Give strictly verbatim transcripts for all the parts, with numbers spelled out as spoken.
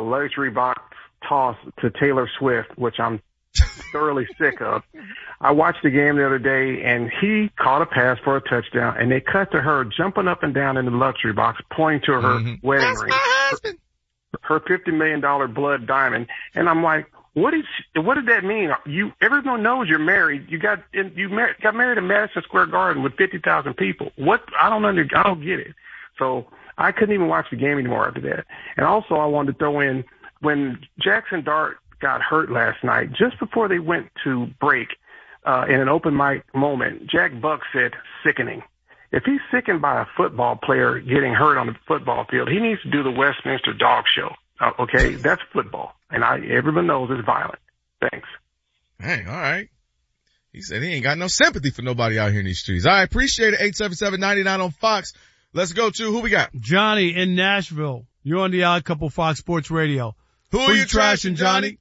luxury box toss to Taylor Swift, which I'm thoroughly sick of. I watched the game the other day, and he caught a pass for a touchdown, and they cut to her jumping up and down in the luxury box, pointing to her Mm-hmm. wedding That's ring, my husband. her, her fifty million dollars blood diamond. And I'm like, what is, what did that mean? You, everyone knows you're married. You got, you mar- got married in Madison Square Garden with fifty thousand people. What? I don't under, I don't get it. So I couldn't even watch the game anymore after that. And also I wanted to throw in, when Jackson Dart got hurt last night, just before they went to break, uh, in an open mic moment, Jack Buck said, sickening. If he's sickened by a football player getting hurt on the football field, he needs to do the Westminster Dog Show. Uh, okay, that's football, and I everyone knows it's violent. Thanks. Hey, all right. He said he ain't got no sympathy for nobody out here in these streets. All right, appreciate it. eight seven seven, nine nine on Fox. Let's go to who we got? Johnny in Nashville. You're on the Odd Couple Fox Sports Radio. Who, Who are you trashing, trashing, Johnny?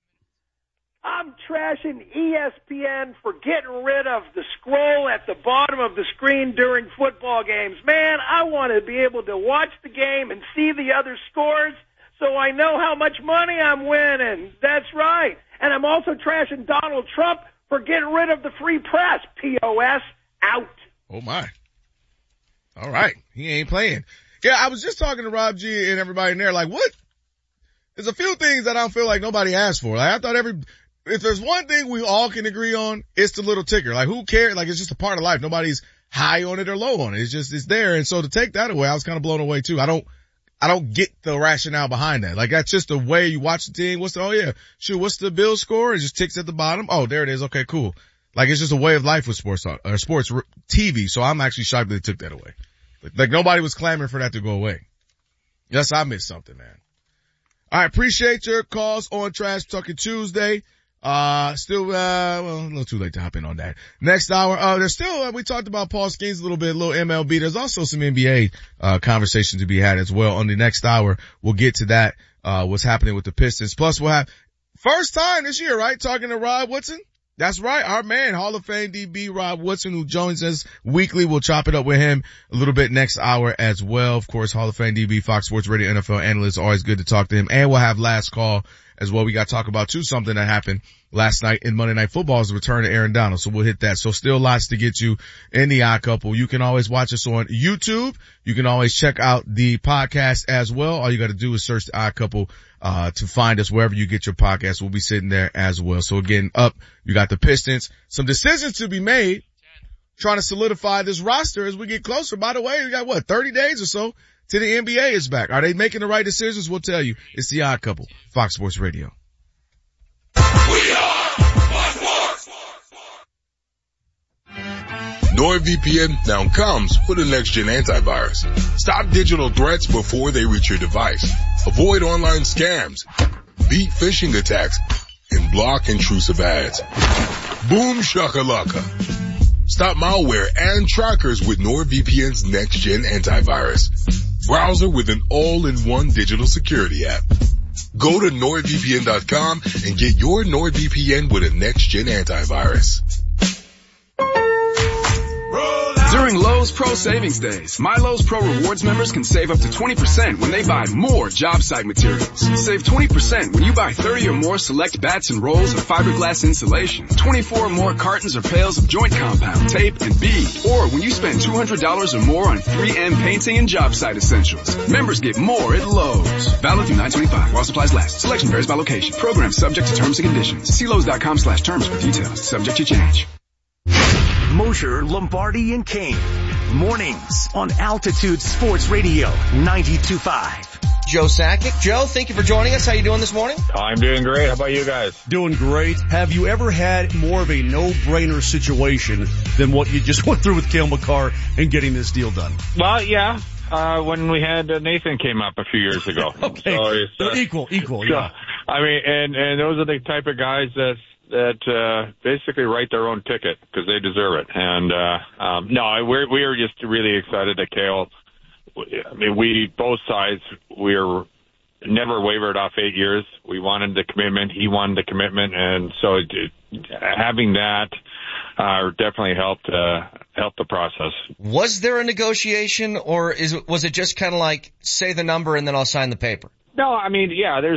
I'm trashing E S P N for getting rid of the scroll at the bottom of the screen during football games. Man, I want to be able to watch the game and see the other scores so I know how much money I'm winning. That's right. And I'm also trashing Donald Trump for getting rid of the free press. P O S out. Oh, my. All right. He ain't playing. Yeah, I was just talking to Rob G and everybody in there, like, what? There's a few things that I don't feel like nobody asked for. Like, I thought every, if there's one thing we all can agree on, it's the little ticker. Like, who cares? Like, it's just a part of life. Nobody's high on it or low on it. It's just, it's there. And so to take that away, I was kind of blown away too. I don't, I don't get the rationale behind that. Like, that's just the way you watch the team. What's the, oh yeah, shoot, what's the Bills score? It just ticks at the bottom. Oh, there it is. Okay, cool. Like, it's just a way of life with sports, or sports T V. So I'm actually shocked that they took that away. Like, nobody was clamoring for that to go away. Yes, I missed something, man. All right, appreciate your calls on Trash Talking Tuesday. Uh, still, uh, well, a little too late to hop in on that. Next hour, uh, there's still, uh, we talked about Paul Skeens a little bit, a little M L B. There's also some N B A, uh, conversation to be had as well. On the next hour, we'll get to that, uh, what's happening with the Pistons. Plus, we'll have, first time this year, right? Talking to Rod Woodson. That's right. Our man, Hall of Fame D B Rod Woodson, who joins us weekly. We'll chop it up with him a little bit next hour as well. Of course, Hall of Fame D B, Fox Sports Radio, N F L analyst. Always good to talk to him. And we'll have last call as well. We got to talk about too something that happened last night in Monday Night Football's return to Aaron Donald. So we'll hit that. So still lots to get you in the Odd Couple. You can always watch us on YouTube. You can always check out the podcast as well. All you got to do is search the Odd Couple uh to find us wherever you get your podcast. We'll be sitting there as well. So again, up, you got the Pistons. Some decisions to be made, trying to solidify this roster as we get closer. By the way, we got what, thirty days or so till the N B A is back. Are they making the right decisions? We'll tell you. It's the Odd Couple, Fox Sports Radio. We are Fox Sports. NordVPN now comes with a next-gen antivirus. Stop digital threats before they reach your device. Avoid online scams. Beat phishing attacks. And block intrusive ads. Boom shakalaka. Stop malware and trackers with NordVPN's next-gen antivirus. Browser with an all-in-one digital security app. Go to NordVPN dot com and get your NordVPN with a next-gen antivirus. During Lowe's Pro Savings Days, My Lowe's Pro Rewards members can save up to twenty percent when they buy more job site materials. Save twenty percent when you buy thirty or more select bats and rolls of fiberglass insulation, twenty-four or more cartons or pails of joint compound, tape, and bead, or when you spend two hundred dollars or more on three M painting and job site essentials. Members get more at Lowe's. Valid through nine twenty-five while supplies last. Selection varies by location. Program subject to terms and conditions. See Lowe's dot com slash terms for details. Subject to change. Mosher, Lombardi, and Kane. Mornings on Altitude Sports Radio ninety-two point five. Joe Sakic. Joe, thank you for joining us. How you doing this morning? I'm doing great. How about you guys? Doing great. Have you ever had more of a no-brainer situation than what you just went through with Cale Makar and getting this deal done? Well, yeah. Uh, when we had uh, Nathan came up a few years ago. Okay. So it's, uh, equal, equal, so, yeah. I mean, and, and those are the type of guys that that uh basically write their own ticket because they deserve it. And uh um no, we're we are just really excited that Cale. I mean, we both sides we're never wavered off eight years. We wanted the commitment. He wanted the commitment, and so it, it, having that uh definitely helped uh help the process. Was there a negotiation, or is it, was it just kind of like say the number and then I'll sign the paper? No, I mean, yeah, there's